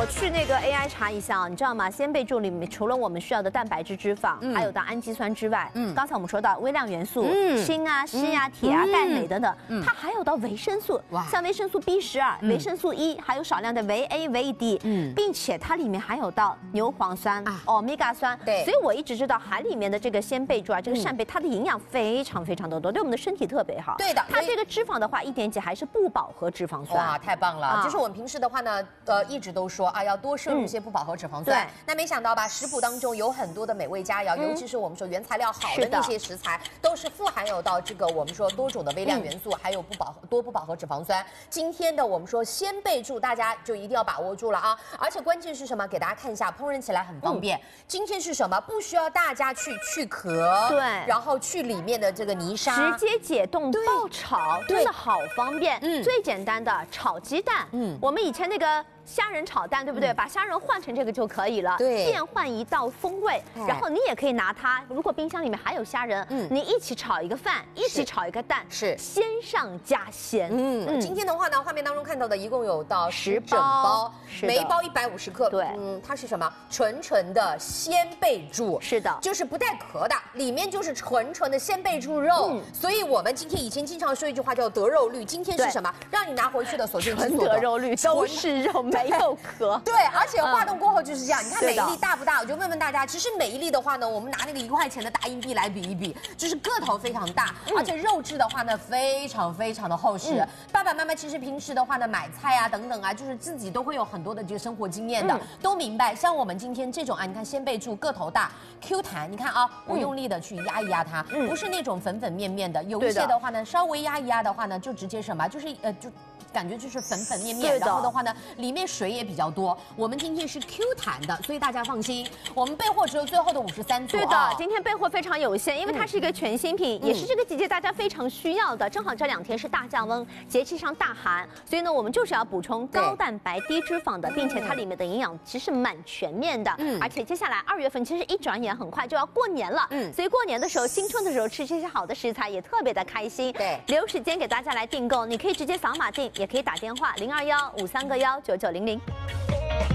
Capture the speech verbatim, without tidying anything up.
去那个 A I 查一下，你知道吗？鲜贝柱里面除了我们需要的蛋白质、脂肪，嗯、还有的氨基酸之外，嗯，刚才我们说到微量元素，嗯，锌啊、硒啊、铁啊、钙、镁等等，嗯，它还有到维生素，哇，像维生素 B 十二、维生素 E， 还有少量的维 A、维 D， 嗯，并且它里面还有到牛磺酸、欧米伽酸，对，所以我一直知道海里面的这个鲜贝柱啊，这个扇贝它的营养非常非常的多，对我们的身体特别好。对的，它这个脂肪的话，一点几还是不饱和脂肪酸。 哇，太棒了！就是我们平时的话呢，呃，一直都说啊，要多摄入一些不饱和脂肪酸。那没想到吧，食谱当中有很多的美味佳肴，尤其是我们说原材料好的那些食材，都是富含有到这个我们说多种的微量元素，还有不饱和多不饱和脂肪酸。今天的我们说鲜贝柱，大家就一定要把握住了啊！而且关键是什么？给大家看一下，烹饪起来很方便。今天是什么？不需要大家去去壳，对，然后去里面的这个泥沙， 直接解冻爆炒，真的好方便。嗯，最简单的炒鸡蛋，嗯，我们以前那个虾仁炒蛋，对不对？嗯、把虾仁换成这个就可以了，对，变换一道风味。然后你也可以拿它，如果冰箱里面还有虾仁，嗯，你一起炒一个饭，一起炒一个蛋，是鲜上加鲜。 嗯，嗯今天的话呢，画面当中看到的一共有到十整包，每一包一百五十克。对，嗯，它是什么？纯纯的鲜贝柱， 是的， 就是不带壳的，里面就是纯纯的鲜贝柱肉。嗯、所以我们今天以前经常说一句话叫得肉率，今天是什么？让你拿回去的所见纯得肉率都是肉。没有壳， 对，而且化冻过后就是这样。你看每一粒大不大？我就问问大家，其实每一粒的话呢，我们拿那个一块钱的大硬币来比一比，就是个头非常大，而且肉质的话呢，非常非常的厚实。爸爸妈妈其实平时的话呢，买菜啊等等啊，就是自己都会有很多的这个生活经验的，都明白。像我们今天这种啊，你看鲜贝柱个头大 ，Q 弹，你看啊，我用力的去压一压它，不是那种粉粉面面的，有一些的话呢，稍微压一压的话呢，就直接什么，就是呃就。感觉就是粉粉面面，然后的话呢，里面水也比较多。我们今天是 Q 弹的，所以大家放心，我们备货只有最后的五十三组。 对的，今天备货非常有限，因为它是一个全新品，嗯、也是这个季节大家非常需要的。正好这两天是大降温，节气上大寒，所以呢，我们就是要补充高蛋白、低脂肪的，并且它里面的营养其实蛮全面的。嗯，而且接下来二月份其实一转眼很快就要过年了，嗯，所以过年的时候、新春的时候吃这些好的食材也特别的开心。对，留时间给大家来订购，你可以直接扫码订，也可以打电话零二幺五三个幺九九零零。